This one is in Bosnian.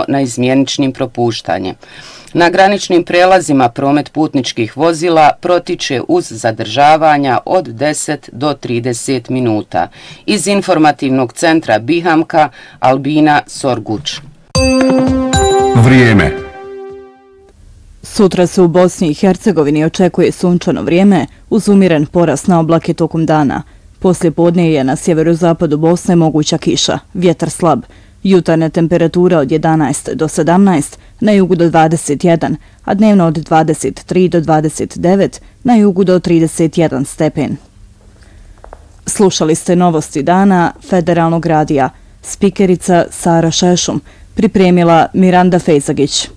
na izmjeničnim propuštanjem. Na graničnim prelazima promet putničkih vozila protiče uz zadržavanja od 10 do 30 minuta. Iz informativnog centra Bihamka, Albina Sorguč. Vrijeme. Sutra se u Bosni i Hercegovini očekuje sunčano vrijeme uz umiren porast na oblake tokom dana. Poslije podne je na sjeverozapadu Bosne moguća kiša, vjetar slab. Jutarnja temperatura od 11 do 17, na jugu do 21, a dnevno od 23 do 29, na jugu do 31 stepen. Slušali ste novosti dana Federalnog radija. Spikerica Sara Šešum, pripremila Miranda Fejzagić.